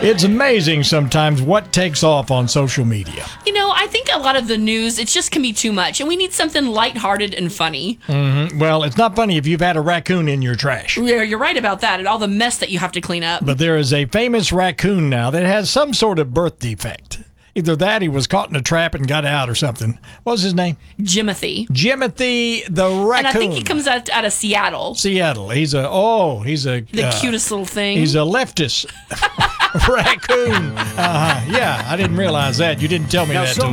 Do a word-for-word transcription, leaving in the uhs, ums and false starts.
It's amazing sometimes what takes off on social media. You know, I think a lot of the news, it just can be too much, and we need something lighthearted and funny. Mm-hmm. Well, it's not funny if you've had a raccoon in your trash. Yeah, you're right about that, and all the mess that you have to clean up. But there is a famous raccoon now that has some sort of birth defect. Either that, he was caught in a trap and got out or something. What was his name? Jimothy. Jimothy the raccoon. And I think he comes out, out of Seattle. Seattle. He's a, oh, he's a... The uh, cutest little thing. He's a leftist raccoon. Uh-huh. Yeah, I didn't realize that. You didn't tell me Now, that so till